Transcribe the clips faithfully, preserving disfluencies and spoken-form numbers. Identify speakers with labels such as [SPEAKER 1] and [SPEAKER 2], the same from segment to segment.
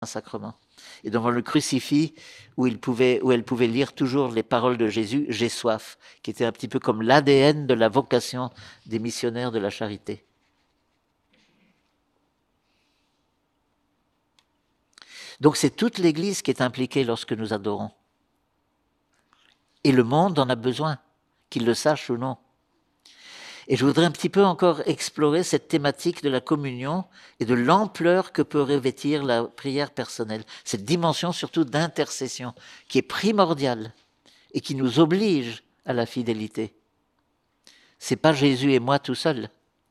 [SPEAKER 1] Saint-Sacrement. Et devant le crucifix, où, il pouvait, où elle pouvait lire toujours les paroles de Jésus, « J'ai soif », qui était un petit peu comme l'A D N de la vocation des missionnaires de la charité. Donc c'est toute l'Église qui est impliquée lorsque nous adorons. Et le monde en a besoin, qu'il le sache ou non. Et je voudrais un petit peu encore explorer cette thématique de la communion et de l'ampleur que peut revêtir la prière personnelle, cette dimension surtout d'intercession qui est primordiale et qui nous oblige à la fidélité. C'est pas Jésus et moi tout seul.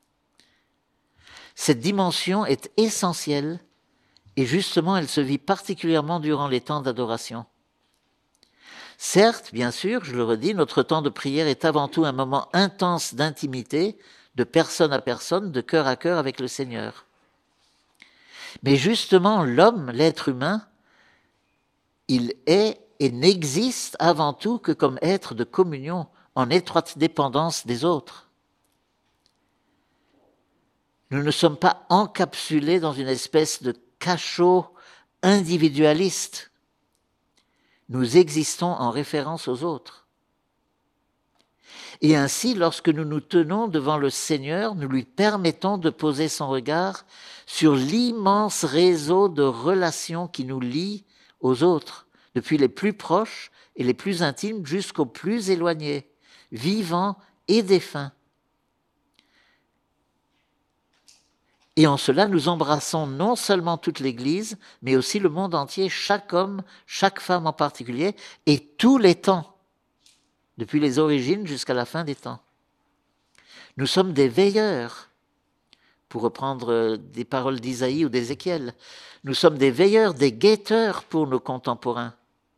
[SPEAKER 1] Cette dimension est essentielle et justement elle se vit particulièrement durant les temps d'adoration. Certes, bien sûr, je le redis, notre temps de prière est avant tout un moment intense d'intimité, de personne à personne, de cœur à cœur avec le Seigneur. Mais justement, l'homme, l'être humain, il est et n'existe avant tout que comme être de communion, en étroite dépendance des autres. Nous ne sommes pas encapsulés dans une espèce de cachot individualiste. Nous existons en référence aux autres. Et ainsi, lorsque nous nous tenons devant le Seigneur, nous lui permettons de poser son regard sur l'immense réseau de relations qui nous lient aux autres, depuis les plus proches et les plus intimes jusqu'aux plus éloignés, vivants et défunts. Et en cela, nous embrassons non seulement toute l'Église, mais aussi le monde entier, chaque homme, chaque femme en particulier, et tous les temps, depuis les origines jusqu'à la fin des temps. Nous sommes des veilleurs, pour reprendre des paroles d'Isaïe ou d'Ézéchiel. Nous sommes des veilleurs, des guetteurs pour nos contemporains.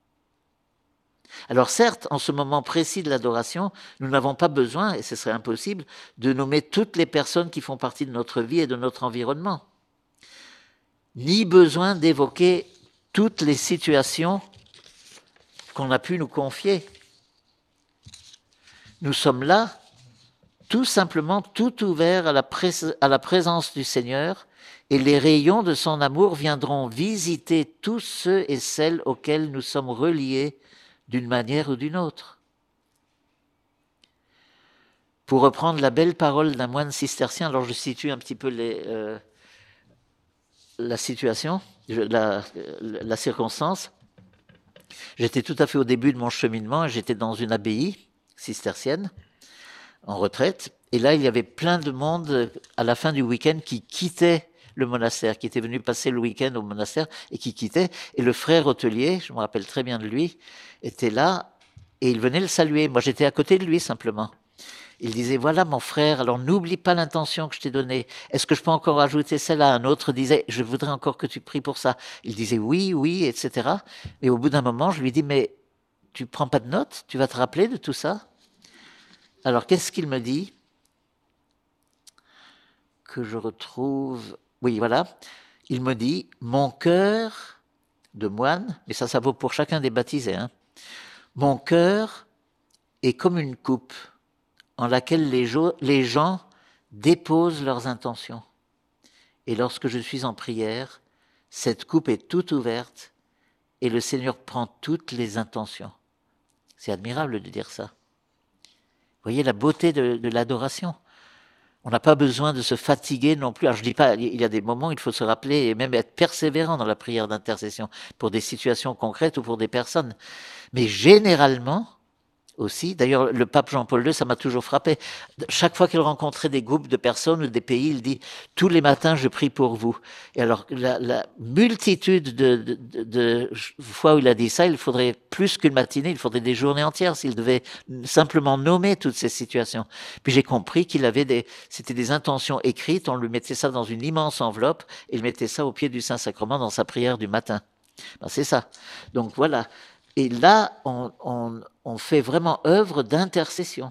[SPEAKER 1] Alors certes, en ce moment précis de l'adoration, nous n'avons pas besoin, et ce serait impossible, de nommer toutes les personnes qui font partie de notre vie et de notre environnement, ni besoin d'évoquer toutes les situations qu'on a pu nous confier. Nous sommes là, tout simplement, tout ouverts à la, pré- à la présence du Seigneur, et les rayons de son amour viendront visiter tous ceux et celles auxquels nous sommes reliés d'une manière ou d'une autre. Pour reprendre la belle parole d'un moine cistercien, alors je situe un petit peu les, euh, la situation, la, la circonstance. J'étais tout à fait au début de mon cheminement, j'étais dans une abbaye cistercienne, en retraite, et là il y avait plein de monde à la fin du week-end qui quittait le monastère, qui était venu passer le week-end au monastère et qui quittait. Et le frère hôtelier, je me rappelle très bien de lui, était là et il venait le saluer. Moi, j'étais à côté de lui simplement. Il disait, voilà mon frère, alors n'oublie pas l'intention que je t'ai donnée. Est-ce que je peux encore ajouter celle-là? Un autre disait, je voudrais encore que tu pries pour ça. Il disait oui, oui, et cetera. Et au bout d'un moment, je lui dis, mais tu prends pas de notes? Tu vas te rappeler de tout ça? Alors, qu'est-ce qu'il me dit? Que je retrouve... Oui, voilà. Il me dit, mon cœur de moine, mais ça, ça vaut pour chacun des baptisés, hein. Mon cœur est comme une coupe en laquelle les, jo- les gens déposent leurs intentions. Et lorsque je suis en prière, cette coupe est toute ouverte et le Seigneur prend toutes les intentions. C'est admirable de dire ça. Vous voyez la beauté de, de l'adoration. On n'a pas besoin de se fatiguer non plus. Alors je ne dis pas, il y a des moments où il faut se rappeler et même être persévérant dans la prière d'intercession pour des situations concrètes ou pour des personnes. Mais généralement aussi, d'ailleurs le pape Jean-Paul deux, ça m'a toujours frappé. Chaque fois qu'il rencontrait des groupes de personnes ou des pays, il dit « Tous les matins, je prie pour vous ». Et alors la, la multitude de, de, de, de fois où il a dit ça, il faudrait plus qu'une matinée, il faudrait des journées entières s'il devait simplement nommer toutes ces situations. Puis j'ai compris qu'il avait des, c'était des intentions écrites, on lui mettait ça dans une immense enveloppe et il mettait ça au pied du Saint-Sacrement dans sa prière du matin. Ben, c'est ça. Donc voilà. Et là, on, on, on fait vraiment œuvre d'intercession.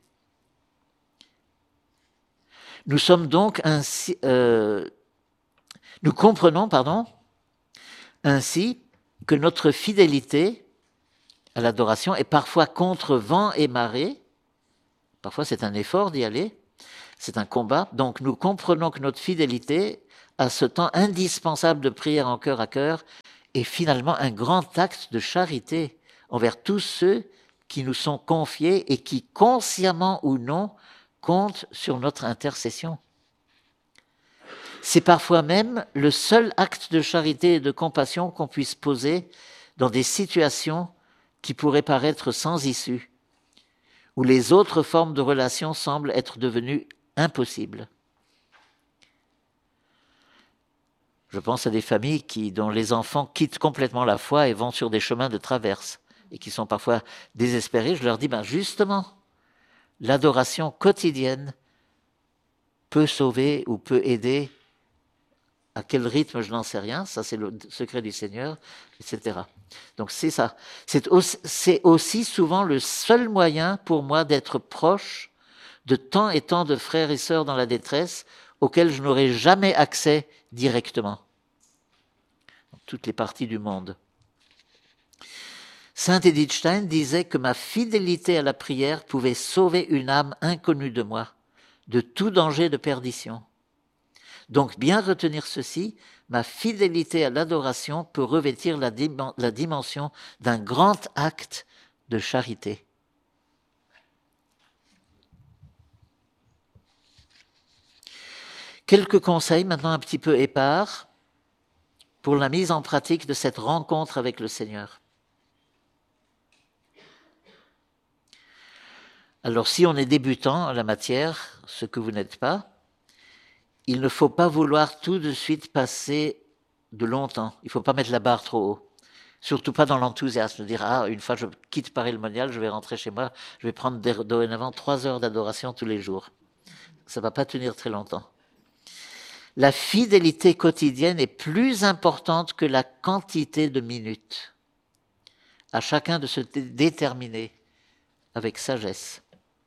[SPEAKER 1] Nous sommes donc ainsi, euh, nous comprenons, pardon, ainsi que notre fidélité à l'adoration est parfois contre vent et marée. Parfois, c'est un effort d'y aller. C'est un combat. Donc nous comprenons que notre fidélité à ce temps indispensable de prière en cœur à cœur est finalement un grand acte de charité envers tous ceux qui nous sont confiés et qui, consciemment ou non, comptent sur notre intercession. C'est parfois même le seul acte de charité et de compassion qu'on puisse poser dans des situations qui pourraient paraître sans issue, où les autres formes de relations semblent être devenues impossibles. Je pense à des familles qui, dont les enfants quittent complètement la foi et vont sur des chemins de traverse et qui sont parfois désespérés. Je leur dis, ben justement, l'adoration quotidienne peut sauver ou peut aider. À quel rythme, je n'en sais rien. Ça, c'est le secret du Seigneur, et cetera. Donc, c'est ça. C'est aussi, c'est aussi souvent le seul moyen pour moi d'être proche de tant et tant de frères et sœurs dans la détresse auxquels je n'aurais jamais accès directement. Dans toutes les parties du monde. Saint Edith Stein disait que ma fidélité à la prière pouvait sauver une âme inconnue de moi, de tout danger de perdition. Donc, bien retenir ceci, ma fidélité à l'adoration peut revêtir la, dim- la dimension d'un grand acte de charité. Quelques conseils maintenant un petit peu épars pour la mise en pratique de cette rencontre avec le Seigneur. Alors, si on est débutant en la matière, ce que vous n'êtes pas, il ne faut pas vouloir tout de suite passer de longtemps. Il ne faut pas mettre la barre trop haut. Surtout pas dans l'enthousiasme, dire « Ah, une fois je quitte Paris le Monial, je vais rentrer chez moi, je vais prendre dorénavant trois heures d'adoration tous les jours. » Ça ne va pas tenir très longtemps. La fidélité quotidienne est plus importante que la quantité de minutes. À chacun de se déterminer avec sagesse.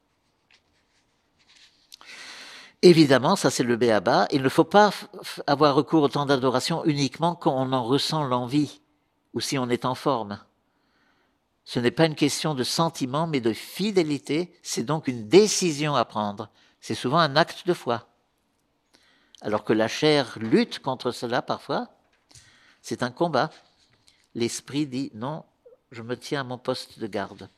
[SPEAKER 1] Évidemment, ça c'est le b.a.-ba, il ne faut pas f- avoir recours au temps d'adoration uniquement quand on en ressent l'envie ou si on est en forme. Ce n'est pas une question de sentiment mais de fidélité, c'est donc une décision à prendre. C'est souvent un acte de foi. Alors que la chair lutte contre cela parfois, c'est un combat. L'esprit dit non, je me tiens à mon poste de garde.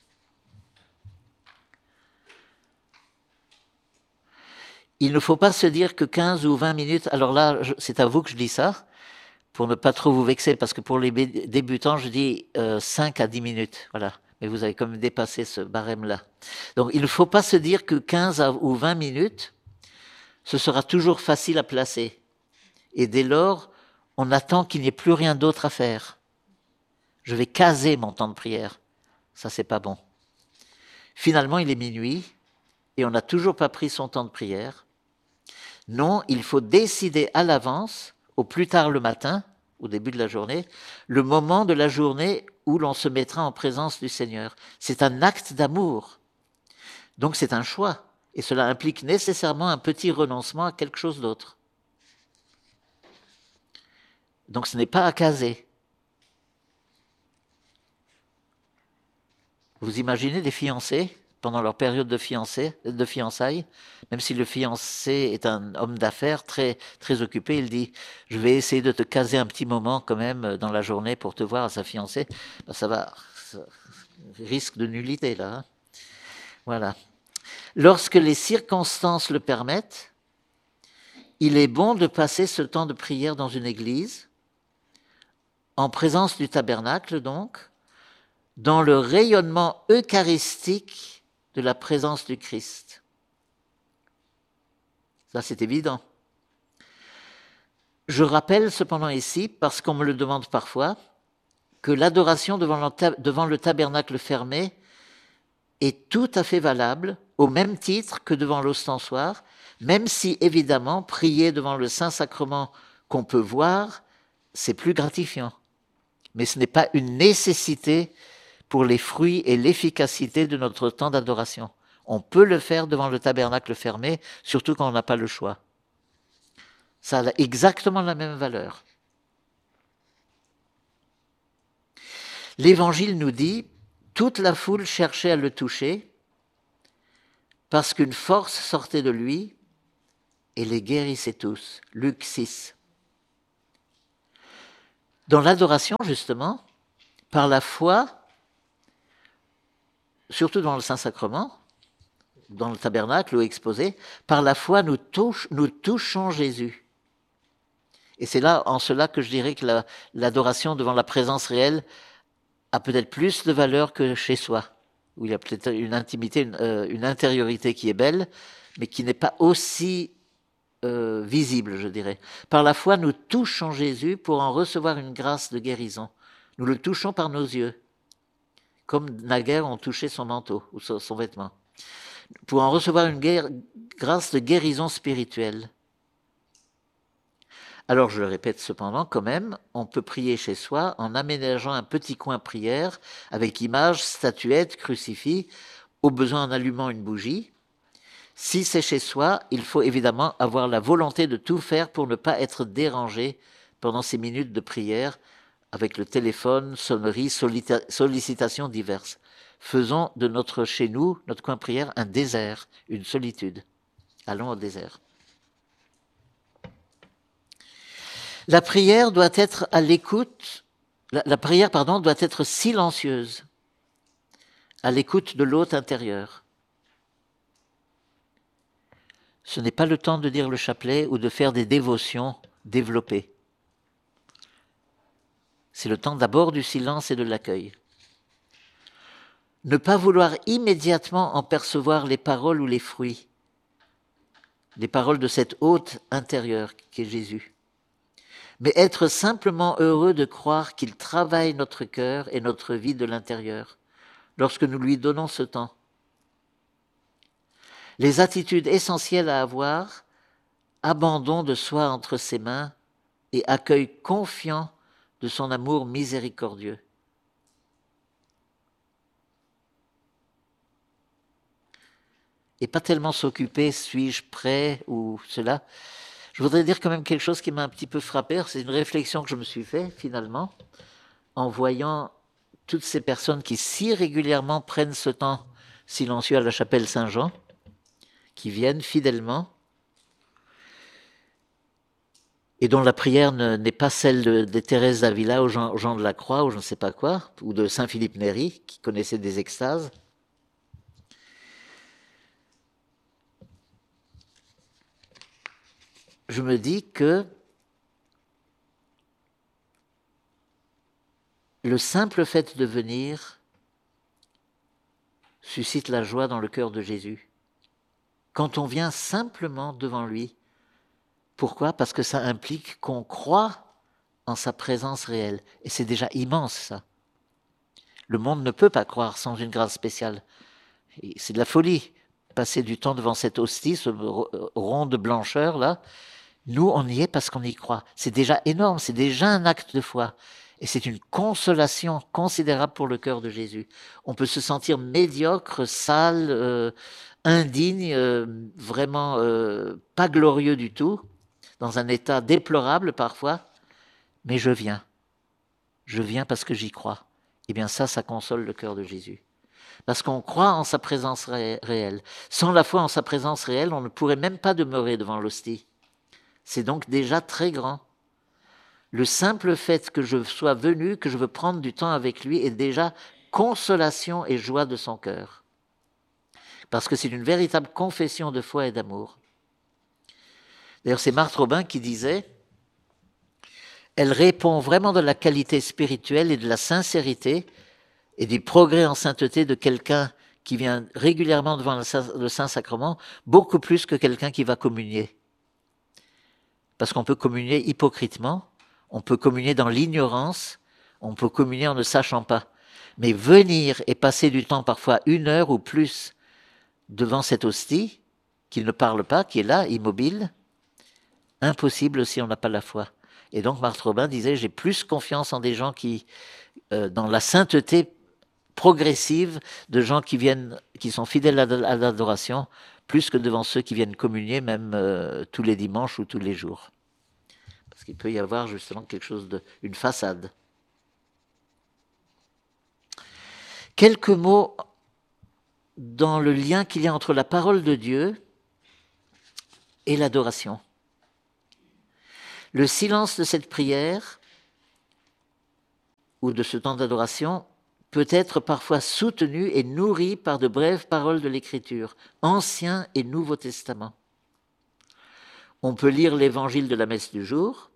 [SPEAKER 1] Il ne faut pas se dire que quinze ou vingt minutes, alors là, je, c'est à vous que je dis ça, pour ne pas trop vous vexer, parce que pour les débutants, je dis euh, cinq à dix minutes, voilà. Mais vous avez quand même dépassé ce barème-là. Donc, il ne faut pas se dire que quinze ou vingt minutes, ce sera toujours facile à placer. Et dès lors, on attend qu'il n'y ait plus rien d'autre à faire. Je vais caser mon temps de prière. Ça, c'est pas bon. Finalement, il est minuit, et on n'a toujours pas pris son temps de prière. Non, il faut décider à l'avance, au plus tard le matin, au début de la journée, le moment de la journée où l'on se mettra en présence du Seigneur. C'est un acte d'amour. Donc c'est un choix. Et cela implique nécessairement un petit renoncement à quelque chose d'autre. Donc ce n'est pas à caser. Vous imaginez des fiancés pendant leur période de, fiancé, de fiançailles, même si le fiancé est un homme d'affaires très, très occupé, il dit « Je vais essayer de te caser un petit moment quand même dans la journée pour te voir à sa fiancée. Ben, » Ça va, ça risque de nullité là. Hein. Voilà. Lorsque les circonstances le permettent, il est bon de passer ce temps de prière dans une église, en présence du tabernacle donc, dans le rayonnement eucharistique de la présence du Christ. Ça, c'est évident. Je rappelle cependant ici, parce qu'on me le demande parfois, que l'adoration devant le, tab- devant le tabernacle fermé est tout à fait valable, au même titre que devant l'ostensoir, même si, évidemment, prier devant le Saint-Sacrement qu'on peut voir, c'est plus gratifiant. Mais ce n'est pas une nécessité pour les fruits et l'efficacité de notre temps d'adoration. On peut le faire devant le tabernacle fermé, surtout quand on n'a pas le choix. Ça a exactement la même valeur. L'Évangile nous dit, toute la foule cherchait à le toucher, parce qu'une force sortait de lui, et les guérissait tous. Luc six. Dans l'adoration, justement, par la foi, surtout dans le Saint-Sacrement, dans le tabernacle ou exposé, par la foi, nous, touche, nous touchons Jésus. Et c'est là, en cela, que je dirais que la, l'adoration devant la présence réelle a peut-être plus de valeur que chez soi, où il y a peut-être une intimité, une, euh, une intériorité qui est belle, mais qui n'est pas aussi euh, visible, je dirais. Par la foi, nous touchons Jésus pour en recevoir une grâce de guérison. Nous le touchons par nos yeux, comme naguère on touchait son manteau ou son, son vêtement, pour en recevoir une guerre, grâce de guérison spirituelle. Alors je le répète cependant, quand même, on peut prier chez soi en aménageant un petit coin prière avec image, statuette, crucifix, au besoin en allumant une bougie. Si c'est chez soi, il faut évidemment avoir la volonté de tout faire pour ne pas être dérangé pendant ces minutes de prière avec le téléphone, sonneries, sollicitations diverses. Faisons de notre chez nous, notre coin prière, un désert, une solitude. Allons au désert. La prière doit être à l'écoute, la, la prière, pardon, doit être silencieuse, à l'écoute de l'hôte intérieur. Ce n'est pas le temps de dire le chapelet ou de faire des dévotions développées. C'est le temps d'abord du silence et de l'accueil. Ne pas vouloir immédiatement en percevoir les paroles ou les fruits, les paroles de cet hôte intérieur qui est Jésus. Mais être simplement heureux de croire qu'il travaille notre cœur et notre vie de l'intérieur, lorsque nous lui donnons ce temps. Les attitudes essentielles à avoir, abandon de soi entre ses mains et accueil confiant de son amour miséricordieux. Et pas tellement s'occuper, suis-je prêt ou cela. Je voudrais dire quand même quelque chose qui m'a un petit peu frappé. C'est une réflexion que je me suis fait finalement en voyant toutes ces personnes qui si régulièrement prennent ce temps silencieux à la chapelle Saint-Jean, qui viennent fidèlement et dont la prière ne, n'est pas celle de, de Thérèse d'Avila aux gens, aux gens de la Croix ou je ne sais pas quoi, ou de Saint Philippe Néri qui connaissait des extases. Je me dis que le simple fait de venir suscite la joie dans le cœur de Jésus. Quand on vient simplement devant lui, pourquoi ? Parce que ça implique qu'on croit en sa présence réelle. Et c'est déjà immense, ça. Le monde ne peut pas croire sans une grâce spéciale. Et c'est de la folie. Passer du temps devant cette hostie, ce rond de blancheur, là, nous, on y est parce qu'on y croit. C'est déjà énorme, c'est déjà un acte de foi. Et c'est une consolation considérable pour le cœur de Jésus. On peut se sentir médiocre, sale, euh, indigne, euh, vraiment euh, pas glorieux du tout, dans un état déplorable parfois, mais je viens. Je viens parce que j'y crois. Eh bien ça, ça console le cœur de Jésus. Parce qu'on croit en sa présence ré- réelle. Sans la foi en sa présence réelle, on ne pourrait même pas demeurer devant l'hostie. C'est donc déjà très grand. Le simple fait que je sois venu, que je veux prendre du temps avec lui, est déjà consolation et joie de son cœur. Parce que c'est une véritable confession de foi et d'amour. D'ailleurs, c'est Marthe Robin qui disait, elle répond vraiment de la qualité spirituelle et de la sincérité et du progrès en sainteté de quelqu'un qui vient régulièrement devant le Saint-Sacrement, beaucoup plus que quelqu'un qui va communier. Parce qu'on peut communier hypocritement, on peut communier dans l'ignorance, on peut communier en ne sachant pas. Mais venir et passer du temps, parfois une heure ou plus, devant cette hostie, qui ne parle pas, qui est là, immobile, impossible si on n'a pas la foi. Et donc Marthe Robin disait, j'ai plus confiance en des gens qui, euh, dans la sainteté progressive, de gens qui viennent, qui sont fidèles à l'adoration, plus que devant ceux qui viennent communier, même euh, tous les dimanches ou tous les jours. Parce qu'il peut y avoir justement quelque chose de, une façade. Quelques mots dans le lien qu'il y a entre la parole de Dieu et l'adoration. Le silence de cette prière ou de ce temps d'adoration peut être parfois soutenu et nourri par de brèves paroles de l'Écriture, Ancien et Nouveau Testament. On peut lire l'évangile de la messe du jour.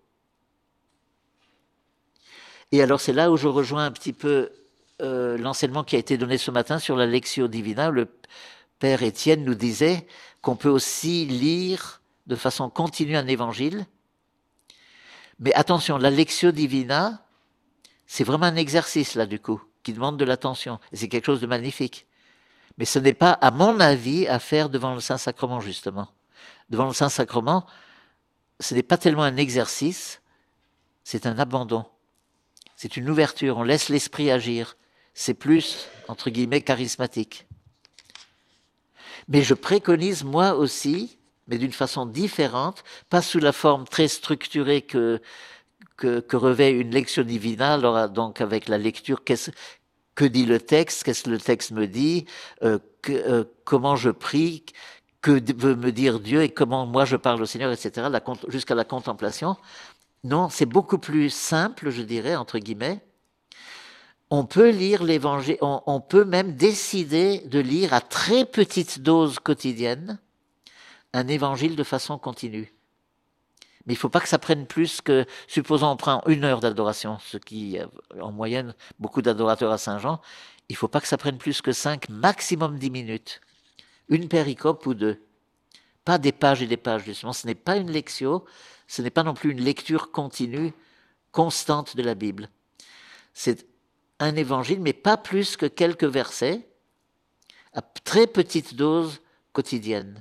[SPEAKER 1] Et alors c'est là où je rejoins un petit peu euh, l'enseignement qui a été donné ce matin sur la Lectio Divina. Le Père Étienne nous disait qu'on peut aussi lire de façon continue un évangile. Mais attention, la Lectio Divina, c'est vraiment un exercice là du coup, qui demande de l'attention. Et c'est quelque chose de magnifique. Mais ce n'est pas, à mon avis, à faire devant le Saint-Sacrement, justement. Devant le Saint-Sacrement, ce n'est pas tellement un exercice, c'est un abandon. C'est une ouverture, on laisse l'esprit agir. C'est plus, entre guillemets, charismatique. Mais je préconise, moi aussi, mais d'une façon différente, pas sous la forme très structurée que, que, que revêt une Lectio Divina, alors donc avec la lecture, qu'est-ce, que dit le texte, qu'est-ce que le texte me dit, euh, que, euh, comment je prie, que veut me dire Dieu et comment moi je parle au Seigneur, et cetera, la, jusqu'à la contemplation. Non, c'est beaucoup plus simple, je dirais, entre guillemets. On peut lire l'évangile, on, on peut même décider de lire à très petite dose quotidienne un évangile de façon continue. Mais il ne faut pas que ça prenne plus que, supposons on prend une heure d'adoration, ce qui, en moyenne, beaucoup d'adorateurs à Saint-Jean, il ne faut pas que ça prenne plus que cinq, maximum dix minutes. Une péricope ou deux. Pas des pages et des pages, justement. Ce n'est pas une lectio, ce n'est pas non plus une lecture continue, constante de la Bible. C'est un évangile, mais pas plus que quelques versets, à très petite dose quotidienne.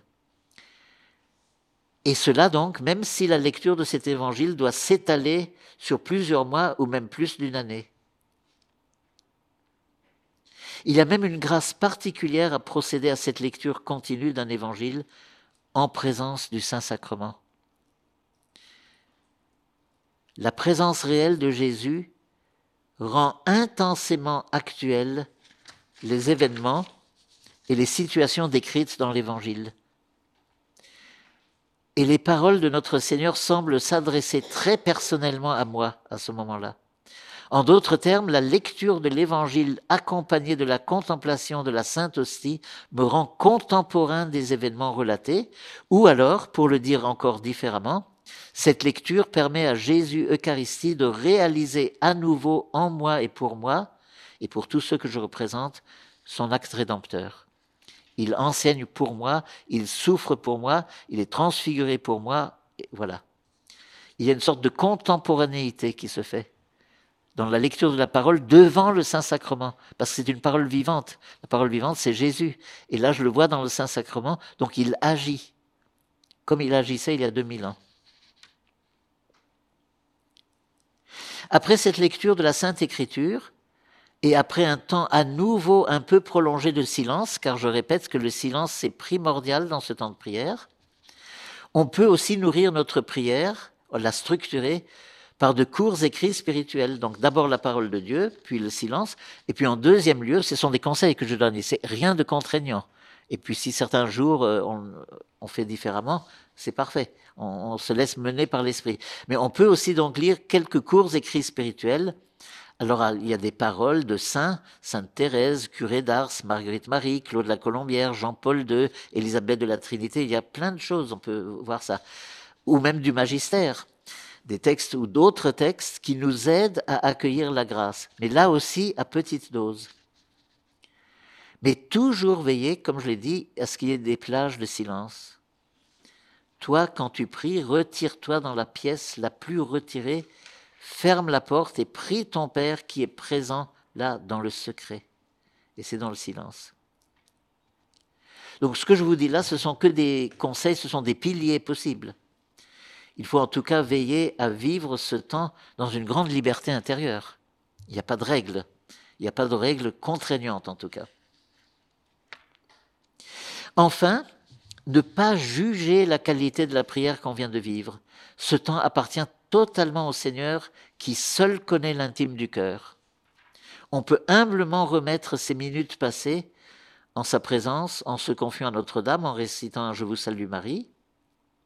[SPEAKER 1] Et cela donc, même si la lecture de cet évangile doit s'étaler sur plusieurs mois ou même plus d'une année. Il y a même une grâce particulière à procéder à cette lecture continue d'un évangile en présence du Saint-Sacrement. La présence réelle de Jésus rend intensément actuels les événements et les situations décrites dans l'Évangile. Et les paroles de notre Seigneur semblent s'adresser très personnellement à moi à ce moment-là. En d'autres termes, la lecture de l'Évangile accompagnée de la contemplation de la Sainte Hostie me rend contemporain des événements relatés, ou alors, pour le dire encore différemment, cette lecture permet à Jésus Eucharistie de réaliser à nouveau en moi et pour moi, et pour tous ceux que je représente, son acte rédempteur. Il enseigne pour moi, il souffre pour moi, il est transfiguré pour moi, et voilà. Il y a une sorte de contemporanéité qui se fait dans la lecture de la parole devant le Saint-Sacrement, parce que c'est une parole vivante. La parole vivante, c'est Jésus. Et là, je le vois dans le Saint-Sacrement, donc il agit, comme il agissait il y a deux mille ans. Après cette lecture de la Sainte Écriture, et après un temps à nouveau un peu prolongé de silence, car je répète que le silence c'est primordial dans ce temps de prière, on peut aussi nourrir notre prière, la structurer, par de courts écrits spirituels. Donc d'abord la parole de Dieu, puis le silence, et puis en deuxième lieu, ce sont des conseils que je donne, et c'est rien de contraignant. Et puis si certains jours on, on fait différemment, c'est parfait, on, on se laisse mener par l'esprit. Mais on peut aussi donc lire quelques courts écrits spirituels. Alors, il y a des paroles de saints, Sainte Thérèse, curé d'Ars, Marguerite Marie, Claude la Colombière, Jean-Paul deux, Élisabeth de la Trinité, il y a plein de choses, on peut voir ça. Ou même du magistère, des textes ou d'autres textes qui nous aident à accueillir la grâce, mais là aussi à petite dose. Mais toujours veiller, comme je l'ai dit, à ce qu'il y ait des plages de silence. Toi, quand tu pries, retire-toi dans la pièce la plus retirée, ferme la porte et prie ton Père qui est présent là dans le secret. Et c'est dans le silence. Donc ce que je vous dis là, ce sont que des conseils, ce sont des piliers possibles. Il faut en tout cas veiller à vivre ce temps dans une grande liberté intérieure. Il n'y a pas de règles. Il n'y a pas de règles contraignantes en tout cas. Enfin, ne pas juger la qualité de la prière qu'on vient de vivre. Ce temps appartient totalement au Seigneur qui seul connaît l'intime du cœur. On peut humblement remettre ces minutes passées en sa présence, en se confiant à Notre-Dame, en récitant un « Je vous salue Marie ».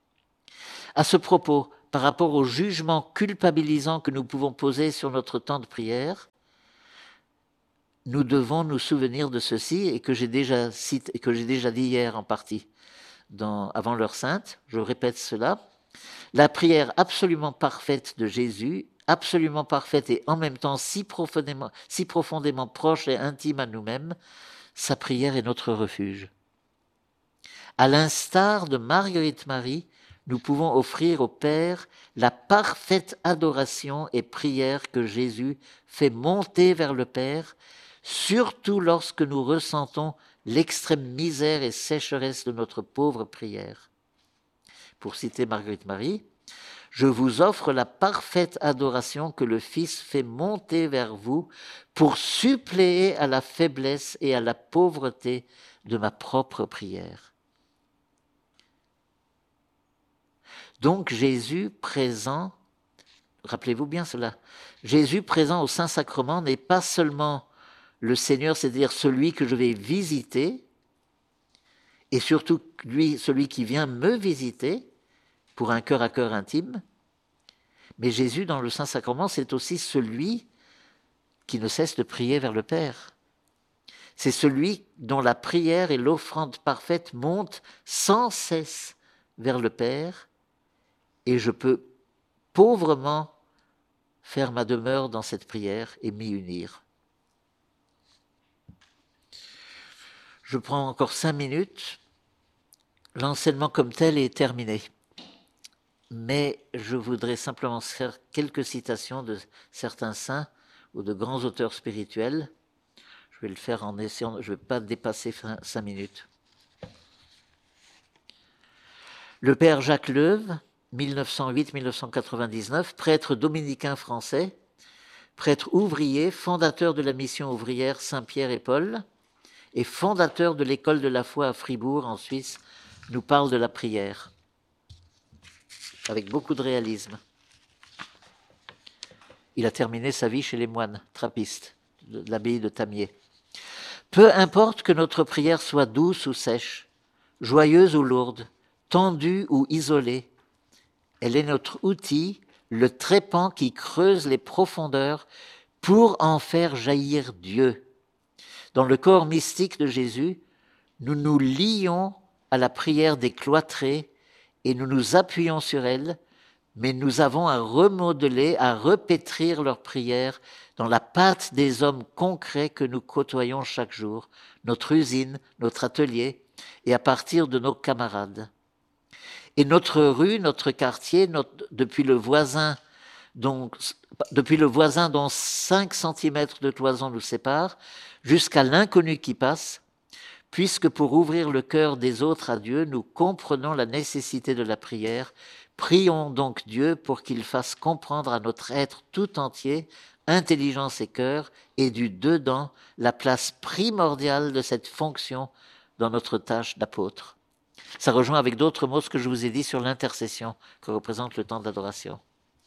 [SPEAKER 1] À ce propos, par rapport au jugement culpabilisant que nous pouvons poser sur notre temps de prière, nous devons nous souvenir de ceci et que j'ai déjà cité, et que j'ai déjà dit hier en partie dans, avant l'heure sainte. Je répète cela. La prière absolument parfaite de Jésus, absolument parfaite et en même temps si profondément, si profondément proche et intime à nous-mêmes, sa prière est notre refuge. À l'instar de Marguerite Marie, nous pouvons offrir au Père la parfaite adoration et prière que Jésus fait monter vers le Père, surtout lorsque nous ressentons l'extrême misère et sécheresse de notre pauvre prière. Pour citer Marguerite Marie, « Je vous offre la parfaite adoration que le Fils fait monter vers vous pour suppléer à la faiblesse et à la pauvreté de ma propre prière. » Donc Jésus présent, rappelez-vous bien cela, Jésus présent au Saint-Sacrement n'est pas seulement le Seigneur, c'est-à-dire celui que je vais visiter, et surtout lui, celui qui vient me visiter pour un cœur à cœur intime, mais Jésus dans le Saint-Sacrement, c'est aussi celui qui ne cesse de prier vers le Père. C'est celui dont la prière et l'offrande parfaite montent sans cesse vers le Père, et je peux pauvrement faire ma demeure dans cette prière et m'y unir. Je prends encore cinq minutes. L'enseignement comme tel est terminé. Mais je voudrais simplement faire quelques citations de certains saints ou de grands auteurs spirituels. Je vais le faire en essayant, je ne vais pas dépasser cinq minutes. Le père Jacques Leuve, mille neuf cent huit à mille neuf cent quatre-vingt-dix-neuf, prêtre dominicain français, prêtre ouvrier, fondateur de la mission ouvrière Saint-Pierre et Paul, et fondateur de l'école de la foi à Fribourg, en Suisse, nous parle de la prière, avec beaucoup de réalisme. Il a terminé sa vie chez les moines trappistes de l'abbaye de Tamier. Peu importe que notre prière soit douce ou sèche, joyeuse ou lourde, tendue ou isolée, elle est notre outil, le trépan qui creuse les profondeurs pour en faire jaillir Dieu. Dans le corps mystique de Jésus, nous nous lions à la prière des cloîtrés et nous nous appuyons sur elle, mais nous avons à remodeler, à repétrir leur prière dans la pâte des hommes concrets que nous côtoyons chaque jour, notre usine, notre atelier, et à partir de nos camarades. Et notre rue, notre quartier, notre, depuis le voisin dont, depuis le voisin dont cinq centimètres de cloison nous séparent, jusqu'à l'inconnu qui passe, puisque pour ouvrir le cœur des autres à Dieu, nous comprenons la nécessité de la prière, prions donc Dieu pour qu'il fasse comprendre à notre être tout entier, intelligence et cœur, et du dedans, la place primordiale de cette fonction dans notre tâche d'apôtre. Ça rejoint avec d'autres mots ce que je vous ai dit sur l'intercession que représente le temps d'adoration.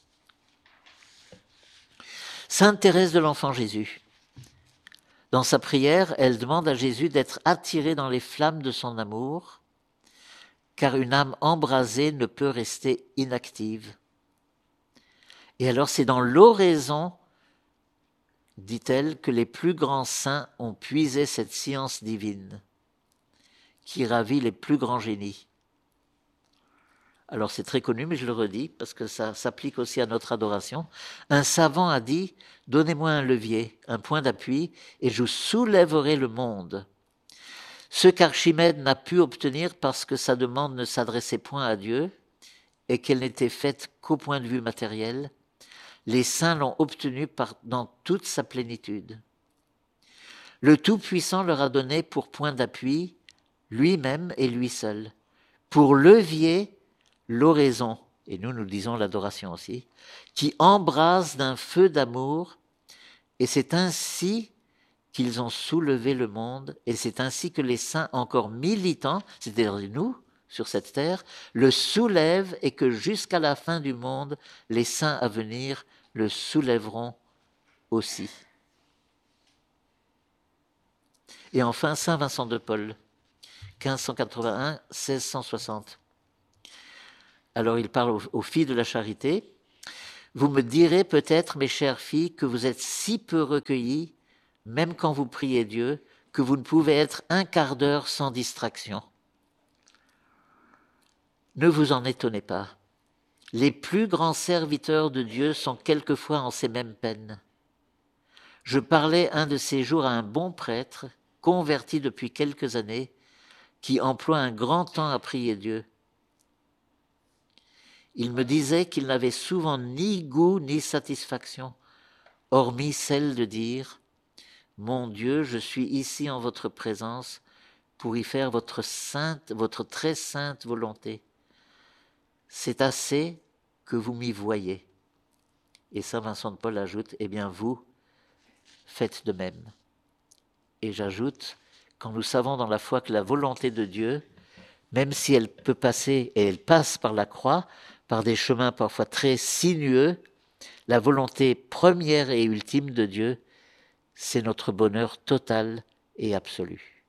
[SPEAKER 1] Sainte Thérèse de l'Enfant Jésus, dans sa prière, elle demande à Jésus d'être attiré dans les flammes de son amour, car une âme embrasée ne peut rester inactive. Et alors c'est dans l'oraison, dit-elle, que les plus grands saints ont puisé cette science divine qui ravit les plus grands génies. Alors c'est très connu, mais je le redis, parce que ça s'applique aussi à notre adoration. Un savant a dit, « Donnez-moi un levier, un point d'appui, et je soulèverai le monde. » Ce qu'Archimède n'a pu obtenir parce que sa demande ne s'adressait point à Dieu, et qu'elle n'était faite qu'au point de vue matériel, les saints l'ont obtenu par, dans toute sa plénitude. Le Tout-Puissant leur a donné pour point d'appui lui-même et lui seul. Pour levier, l'oraison, et nous nous disons l'adoration aussi, qui embrase d'un feu d'amour, et c'est ainsi qu'ils ont soulevé le monde, et c'est ainsi que les saints encore militants, c'est-à-dire nous, sur cette terre, le soulèvent, et que jusqu'à la fin du monde, les saints à venir le soulèveront aussi. Et enfin, Saint Vincent de Paul, quinze cent quatre-vingt-un à seize cent soixante. Alors il parle aux, aux filles de la charité. Vous me direz peut-être, mes chères filles, que vous êtes si peu recueillies, même quand vous priez Dieu, que vous ne pouvez être un quart d'heure sans distraction. Ne vous en étonnez pas. Les plus grands serviteurs de Dieu sont quelquefois en ces mêmes peines. Je parlais un de ces jours à un bon prêtre, converti depuis quelques années, qui emploie un grand temps à prier Dieu. Il me disait qu'il n'avait souvent ni goût ni satisfaction, hormis celle de dire « Mon Dieu, je suis ici en votre présence pour y faire votre sainte, votre très sainte volonté. C'est assez que vous m'y voyez. » Et saint Vincent de Paul ajoute « Eh bien vous, faites de même. » Et j'ajoute, quand nous savons dans la foi que la volonté de Dieu, même si elle peut passer, et elle passe par la croix, par des chemins parfois très sinueux, la volonté première et ultime de Dieu, c'est notre bonheur total et absolu.